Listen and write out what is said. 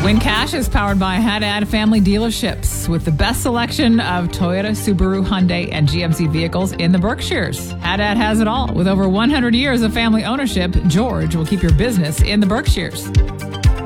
Win Cash is powered by Haddad Family Dealerships with the best selection of Toyota, Subaru, Hyundai, and GMC vehicles in the Berkshires. Haddad has it all. With over 100 years of family ownership, George will keep your business in the Berkshires.